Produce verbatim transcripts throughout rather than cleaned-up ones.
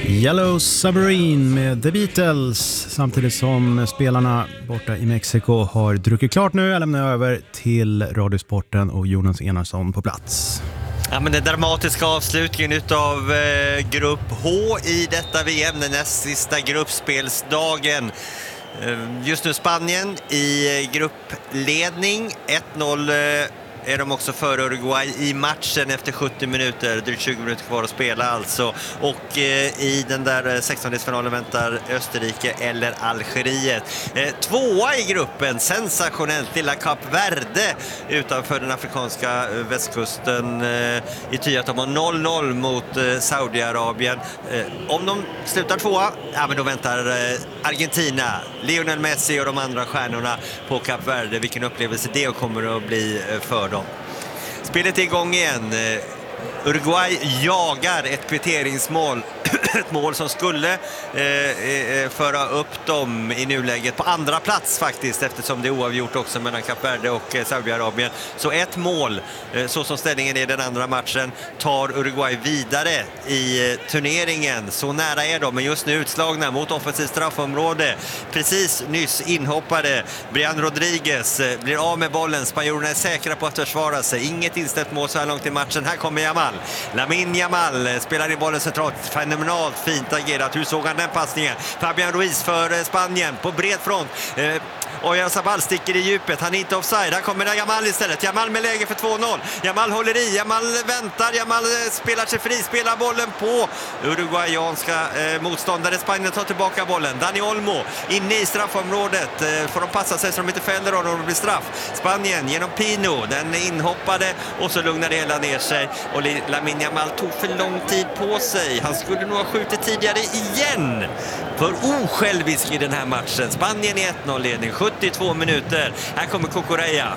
Yellow Submarine med The Beatles, samtidigt som spelarna borta i Mexiko har druckit klart nu. Jag lämnar över till Radiosporten och Jonas Enarsson på plats. Ja, men den dramatiska avslutningen utav eh, grupp H i detta V M, den näst sista gruppspelsdagen. Eh, just nu Spanien i eh, gruppledning, ett noll eh, är de också före Uruguay i matchen efter sjuttio minuter. Det är tjugo minuter kvar att spela alltså. Och eh, i den där sextondelsfinalen väntar Österrike eller Algeriet. Eh, tvåa i gruppen, sensationellt, lilla Kap Verde utanför den afrikanska eh, västkusten. Eh, I ty att de har noll noll mot eh, Saudiarabien. Eh, om de slutar tvåa, ja, men då väntar eh, Argentina, Lionel Messi och de andra stjärnorna på Kap Verde. Vilken upplevelse det kommer att bli eh, för dem. Spelet är igång igen. Uruguay jagar ett kvitteringsmål. Ett mål som skulle eh, föra upp dem i nuläget på andra plats faktiskt, eftersom det är oavgjort också mellan Kap Verde och eh, Saudiarabien. Så ett mål, eh, så som ställningen är i den andra matchen, tar Uruguay vidare i eh, turneringen. Så nära är de, men just nu utslagna mot offensivt straffområde. Precis nyss inhoppade Brian Rodriguez eh, blir av med bollen. Spanjorerna är säkra på att försvara sig. Inget inställt mål så här långt i matchen. Här kommer Yamal. Lamine Yamal eh, spelar i bollen centralt. Fenomenalt fint agerat. Hur såg han den passningen? Fabian Ruiz för Spanien på bred front. Eh, Oyarzabal sticker i djupet. Han är inte offside. Här kommer Yamal istället. Yamal med läge för två noll. Yamal håller i. Yamal väntar. Yamal spelar sig fri. Spelar bollen på uruguayanska eh, motståndare. Spanien tar tillbaka bollen. Dani Olmo inne i straffområdet. Eh, får de passa sig så de inte fäller honom och det blir straff. Spanien genom Pino. Den inhoppade och så lugnar det hela ner sig. Och Lamine Yamal tog för lång tid på sig. Han skulle nog ha skjutit tidigare igen. För osjälvisk i den här matchen. Spanien i ett noll-ledning. sjuttiotvå minuter. Här kommer Cucurella.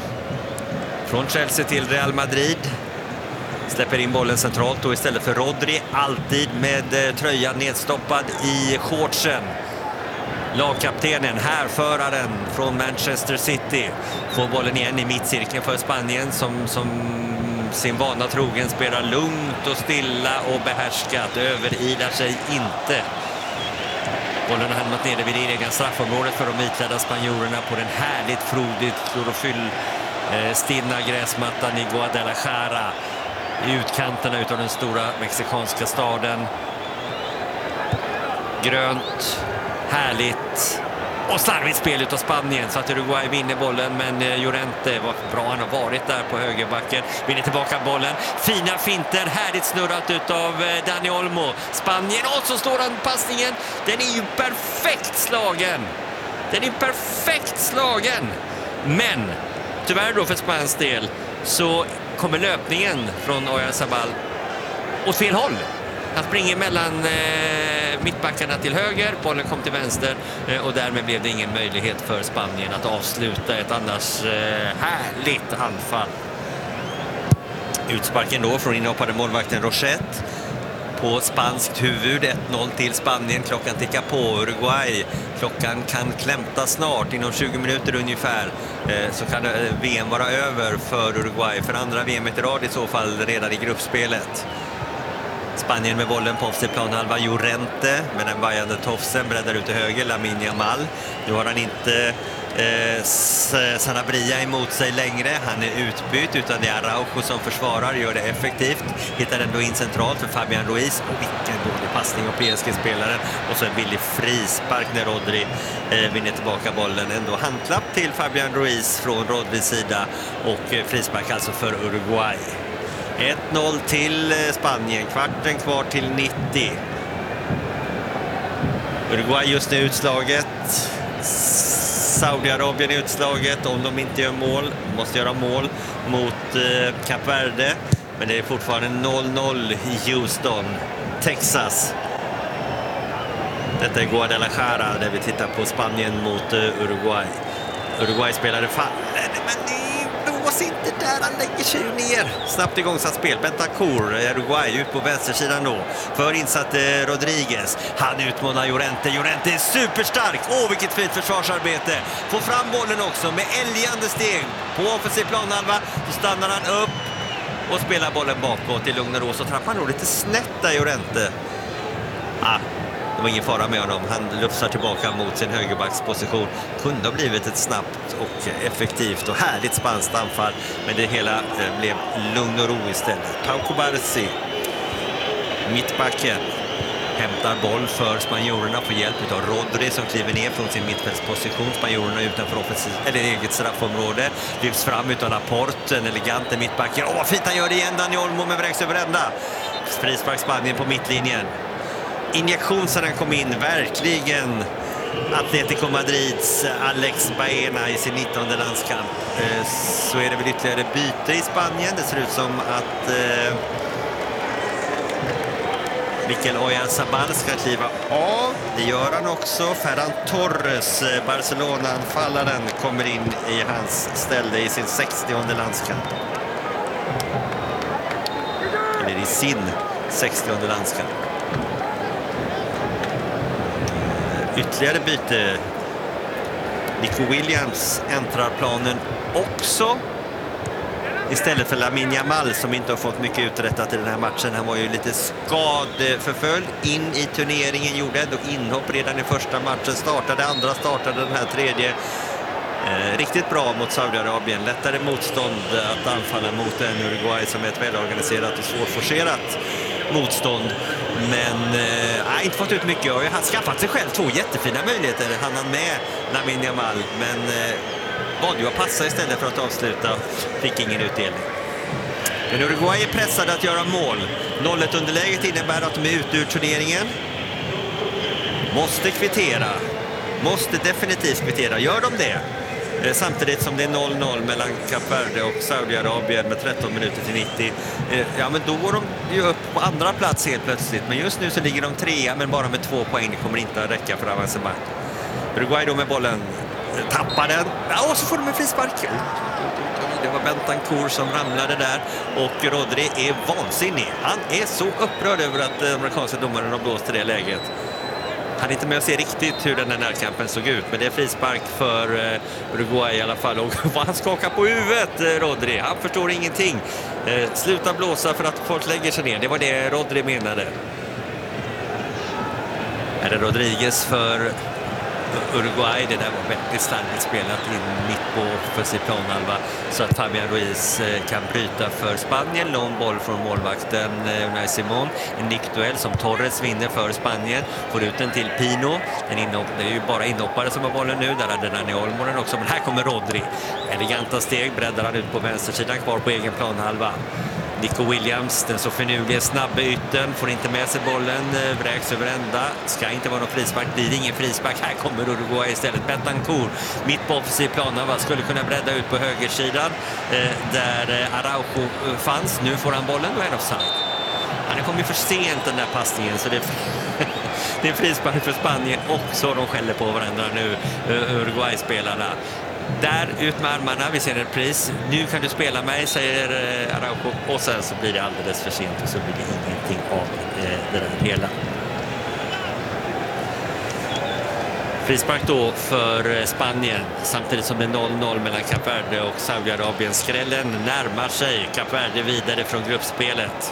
Från Chelsea till Real Madrid. Släpper in bollen centralt och istället för Rodri, alltid med tröjan nedstoppad i shortsen. Lagkaptenen, härföraren från Manchester City, får bollen igen i mittcirkeln för Spanien som, som sin vana trogen spelar lugnt och stilla och behärskat. Överilar sig inte. Bollen har hamnat nere vid det egna straffområdet för de vitklädda spanjorerna på den härligt frodigt klorofyll eh, stinna gräsmattan i Guadalajara i utkanterna utav den stora mexikanska staden. Grönt, härligt och slarvigt spel utav Spanien så att Uruguay vinner bollen, men eh, Llorente, var bra han har varit där på högerbacken, vinner tillbaka bollen, fina finter, härligt snurrat utav eh, Dani Olmo. Spanien, och så står han passningen, den är ju perfekt slagen, den är perfekt slagen, men tyvärr då för Spaniens del så kommer löpningen från Oyarzabal åt fel håll. Han springer mellan eh, mittbackarna till höger, bollen kom till vänster eh, och därmed blev det ingen möjlighet för Spanien att avsluta ett annars eh, härligt anfall. Utsparken då från inhoppade målvakten Rochette på spanskt huvud. ett noll till Spanien. Klockan tickar på. Uruguay. Klockan kan klämta snart. Inom tjugo minuter ungefär eh, så kan eh, V M vara över för Uruguay. För andra V M i rad i så fall redan i gruppspelet. Spanien med bollen på offensiv planhalva. Llorente med den vajande tofsen breddar ut till höger. Lamine Yamal. Nu har han inte eh, Sanabria emot sig längre. Han är utbytt, utan det är Araujo som försvarar. Gör det effektivt. Hittar ändå in centralt för Fabian Ruiz. Och vilken dålig passning av P S G-spelaren. Och så en billig frispark när Rodri eh, vinner tillbaka bollen. Ändå handklapp till Fabian Ruiz från Rodris sida. Och eh, frispark alltså för Uruguay. ett noll till Spanien, kvarten kvar till nittio. Uruguay just nu utslaget. Saudiarabien är utslaget om de inte gör mål. Måste göra mål mot eh, Kap Verde. Men det är fortfarande noll noll i Houston, Texas. Detta är Guadalajara där vi tittar på Spanien mot eh, Uruguay. Uruguay spelade fall. Men inte där, han lägger sig ner. Snabbt igångsatt spel. Bentancur, Uruguay, ut på vänstersidan då. För insatt eh, Rodriguez. Han utmanar Llorente. Llorente är superstark. Åh, vilket fint försvarsarbete. Får fram bollen också med älgande steg. På offensiv planhalva så stannar han upp och spelar bollen bakåt i lugn och ro. Så trappar han nog lite snett där, Llorente. Ah, det var ingen fara med honom. Han lufsar tillbaka mot sin högerbacksposition. Kunde ha blivit ett snabbt och effektivt och härligt spanskt anfall. Men det hela eh, blev lugn och ro istället. Pau Cubarsí, mittbacken, hämtar boll för spanjorerna, får hjälp av Rodri som kliver ner från sin mittfältsposition. Spanjorerna utanför offensiv, eller eget straffområde. Lyfts fram utan Laporte, en elegant mittbacken. Åh, vad fint han gör det igen, Dani Olmo med vräks över ända. Frispark Spanien på mittlinjen. Injektion sedan han kom in, verkligen Atletico Madrids Alex Baena i sin nittonde landskamp. Så är det väl ytterligare byte i Spanien. Det ser ut som att eh, Mikel Oyarzabal ska kliva av. Det gör han också. Ferran Torres, Barcelona-anfallaren, kommer in i hans ställe i sin sextionde landskamp. Eller i sin sextionde landskamp. Ytterligare byte. Nico Williams äntrar planen också. Istället för Lamine Yamal som inte har fått mycket uträttat i den här matchen. Han var ju lite skadeförföljd in i turneringen. Gjorde ändå inhopp redan i första matchen. Startade andra, startade den här tredje. Eh, riktigt bra mot Saudiarabien. Lättare motstånd att anfalla mot en Uruguay som är ett välorganiserat och svårforcerat motstånd. Men eh, inte fått ut mycket. Han har skaffat sig själv två jättefina möjligheter. Han hann med Lamine Yamal. Men eh, bad ju att passa istället för att avsluta. Fick ingen utdelning. Men Uruguay är pressade att göra mål. noll ett underläget innebär att de är ute ur turneringen. Måste kvittera. Måste definitivt kvittera. Gör de det? Samtidigt som det är noll noll mellan Kap Verde och Saudiarabien med tretton minuter till nittio. Ja, men då går de ju upp på andra plats helt plötsligt. Men just nu så ligger de trea, men bara med två poäng. Det kommer inte att räcka för avancemang. Uruguay då med bollen. Tappar den. Ja, och så får de en frispark. Det var Bentancur som ramlade där. Och Rodri är vansinnig. Han är så upprörd över att den amerikanska domaren har blåst i det läget. Han är inte med att se riktigt hur den här närkampen såg ut. Men det är frispark för Uruguay i alla fall. Och han skakar på huvudet, Rodri. Han förstår ingenting. Sluta blåsa för att folk lägger sig ner. Det var det Rodri menade. Är det Rodriguez för Uruguay? Det där var väldigt starkt spelat in mitt på offensiv planhalva så att Fabian Ruiz kan bryta för Spanien. Lång boll från målvakten Unai Simón. En nickduell som Torres vinner för Spanien. Får ut den till Pino. En inhopp, det är ju bara inhoppare som har bollen nu. Där hade Dani Olmo den också. Men här kommer Rodri. Eleganta steg breddar han ut på vänstersidan, kvar på egen planhalva. Nico Williams, den så finurliga snabba ytten, får inte med sig bollen, vräks över ända. Ska inte vara någon frispark, blir det ingen frispark. Här kommer Uruguay istället. Bentancur, mitt på offensiv plan, skulle kunna bredda ut på högersidan där Araujo fanns. Nu får han bollen, då är det offside. Han är kommit för sent den där passningen, så det är, det är frispark för Spanien också. De skäller på varandra nu, Uruguay-spelarna. Där ut med armarna, vi ser en pris. Nu kan du spela mig, säger Araujo. Och sen så blir det alldeles för sent och så blir det ingenting av det där hela. Frispark då för Spanien, samtidigt som det är noll noll mellan Kap Verde och Saudiarabien. Skrällen närmar sig Kap Verde vidare från gruppspelet.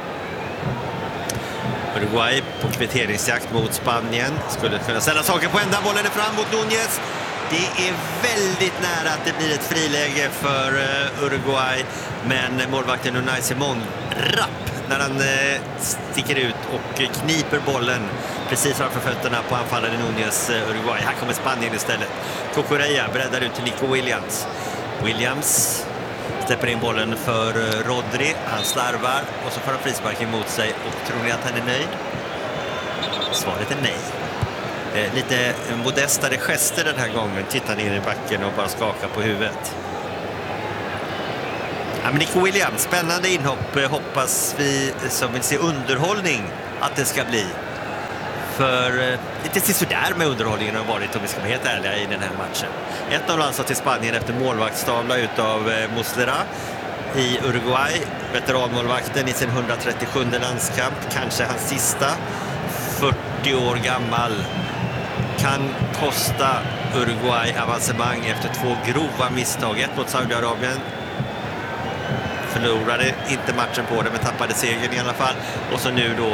Uruguay på kvitteringsjakt mot Spanien. Skulle kunna ställa saker på ända, bollen är fram mot Núñez. Det är väldigt nära att det blir ett friläge för Uruguay, men målvakten Unai Simón rapp när han sticker ut och kniper bollen precis framför fötterna på anfallaren Núñez. Uruguay. Här kommer Spanien istället. Cucurella breddar ut till Nico Williams. Williams släpper in bollen för Rodri. Han slarvar och så får han frispark emot sig. Och tror ni att han är nöjd? Svaret är nej. Lite modestare gester den här gången. Tittar ner i backen och bara skakar på huvudet. Ja, men Nico Williams, spännande inhopp. Hoppas vi som vill se underhållning att det ska bli. För lite sådär med underhållningen har varit, om vi ska vara helt ärliga, i den här matchen. ett noll alltså till Spanien efter målvaktstavla utav Muslera i Uruguay. Veteranmålvakten i sin hundratrettiosjunde landskamp. Kanske hans sista. fyrtio år gammal. Kan kosta Uruguay avancemang efter två grova misstag. Ett mot Saudiarabien. Förlorade inte matchen på det, men tappade segern i alla fall. Och så nu då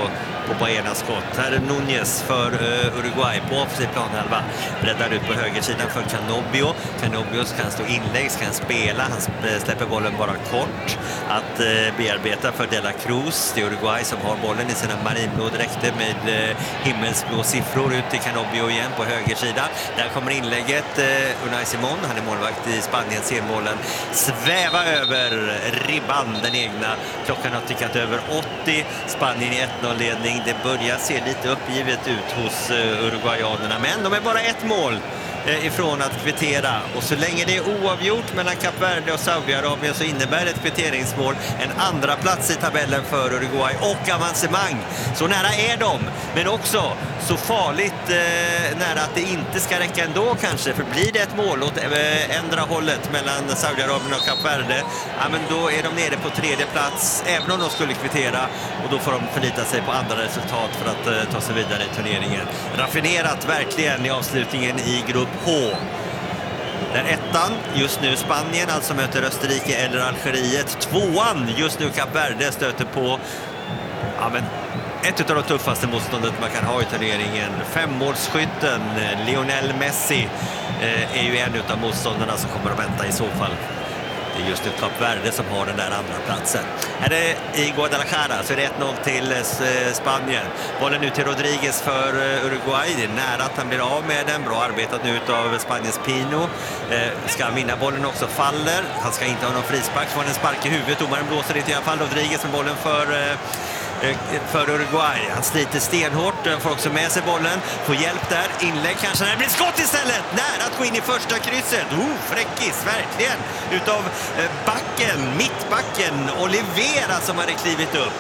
på Baenas skott. Här är Núñez för uh, Uruguay på offensiv planhalva. Breddar ut på högersidan för Canobbio. Canobbio kan stå inlägg, kan spela. Han släpper bollen bara kort. Att uh, bearbeta för De La Cruz. Det är Uruguay som har bollen i sina marinblå dräkter med uh, himmelsblå siffror ut till Canobbio igen på högersidan. Där kommer inlägget. Uh, Unai Simón, han är målvakt i Spanien, ser bollen sväva över ribban, den egna. Klockan har tickat över åttio. Spanien i ett noll-ledning. Det börjar se lite uppgivet ut hos uh, uruguayanerna, men de är bara ett mål uh, ifrån att kvittera. Och så länge det är oavgjort mellan Kap Verde och Saudiarabien så innebär ett kvitteringsmål en andra plats i tabellen för Uruguay och avancemang. Så nära är de, men också så farligt uh, nära att det inte ska räcka ändå kanske. För blir det ett mål åt uh, ändra hållet mellan Saudiarabien och Kap Verde, ja, men då är de nere på tredje plats även om de skulle kvittera, och då får de förlita sig på andra resultat för att uh, ta sig vidare i turneringen. Raffinerat verkligen i avslutningen i grupp H. Den ettan, just nu Spanien, alltså möter Österrike eller Algeriet. Tvåan, just nu Kap Verde, stöter på ja, men ett av de tuffaste motståndet man kan ha i turneringen. Femmålsskytten Lionel Messi eh, är ju en av motståndarna som kommer att vänta i så fall. Det är just nu Kap Verde som har den där andra platsen. Här är i Guadalajara så är det ett noll till eh, Spanien. Bollen nu till Rodriguez för eh, Uruguay. Det är nära att han blir av med den. Bra arbetat nu av Spaniens Pino. Eh, ska han vinna bollen också, faller. Han ska inte ha någon frispark, får en spark i huvudet. Domaren blåser inte i alla fall. Rodriguez med bollen för... Eh, för Uruguay. Han sliter stenhårt, får också med sig bollen, får hjälp där, inlägg kanske, när det blir skott istället, nära att gå in i första krysset. Oh, fräckis, verkligen, utav backen, mittbacken Olivera som hade klivit upp.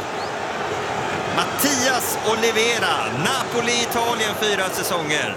Mattias Olivera, Napoli, Italien, fyra säsonger.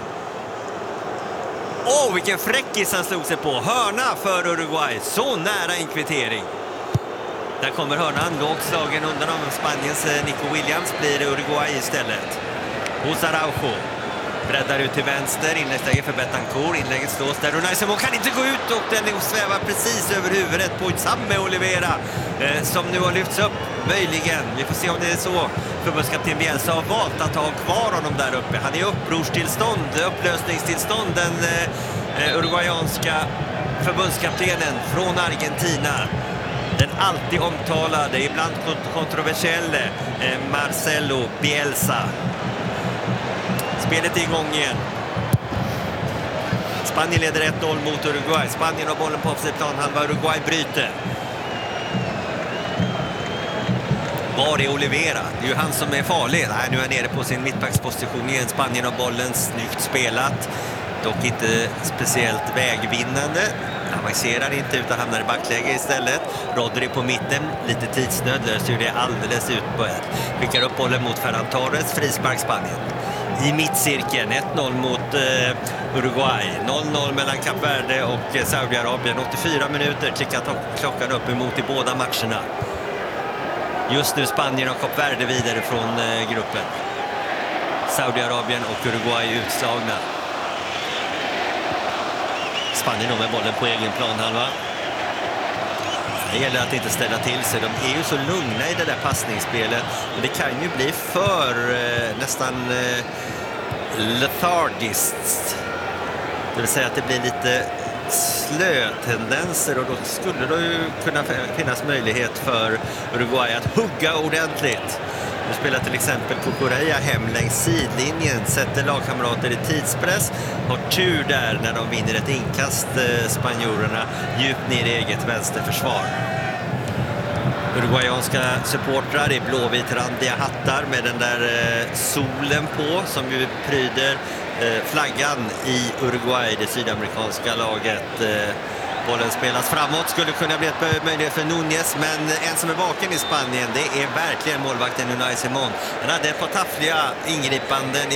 Åh, oh, vilken fräckis han slog sig på. Hörna för Uruguay, så nära en kvittering. Där kommer hörnan, lågslagen undan av Spaniens Nico Williams, blir Uruguay istället. Hos Araujo. Breddar ut till vänster, inläggsläge för Betancourt, inlägget slås där. Unai Simón kan inte gå ut och den svävar precis över huvudet på Samme Olivera eh, som nu har lyfts upp, möjligen. Vi får se om det är så. Förbundskapten Bielsa har valt att ha kvar honom där uppe. Han är i upprorstillstånd, upplösningstillstånd, den eh, uruguayanska förbundskaptenen från Argentina. Den alltid omtalade, ibland kontroversiella eh, Marcelo Bielsa. Spelet är igång igen. Spanien leder ett noll mot Uruguay. Spanien har bollen på offensiv planhalva. Uruguay bryter. Var är Olivera? Det är ju han som är farlig. Nej, nu är han nere på sin mittbacksposition igen. Spanien har bollen, snyggt spelat. Dock inte speciellt vägvinnande. Avancerar inte utan hamnar i backläge istället. Rodri på mitten, lite tidsnöd, löser ju det alldeles utbörjat. Skickar upp bollen mot Ferran Torres, frispark Spanien. I mittcirkeln, ett noll mot eh, Uruguay. noll noll mellan Kap Verde och eh, Saudiarabien. åttiofyra minuter tickar klockan upp emot i båda matcherna. Just nu Spanien och Kap Verde vidare från eh, gruppen. Saudiarabien och Uruguay utslagna. Spanien med bollen på egen planhalva. Det gäller att inte ställa till sig. De är ju så lugna i det där passningsspelet. Men det kan ju bli för eh, nästan eh, lethargiskt. Det vill säga att det blir lite slötendenser, och då skulle det ju kunna finnas möjlighet för Uruguay att hugga ordentligt. Nu spelar till exempel Cucurella hem längs sidlinjen, sätter lagkamrater i tidspress, har tur där när de vinner ett inkast, eh, spanjorerna, djupt ner i eget vänsterförsvar. Uruguayanska supportrar i blåvit-randiga hattar med den där eh, solen på som ju pryder eh, flaggan i Uruguay, det sydamerikanska laget. Eh, Bollen spelas framåt, skulle kunna bli ett möjlighet för Núñez, men en som är baken i Spanien, det är verkligen målvakten Unai Simón. Han hade ett par taffliga ingripanden